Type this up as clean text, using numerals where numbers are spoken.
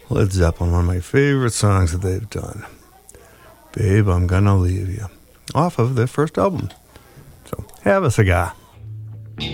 Led Zeppelin, one of my favorite songs that they've done. Babe, I'm Gonna Leave You. Off of their first album. So, have a cigar.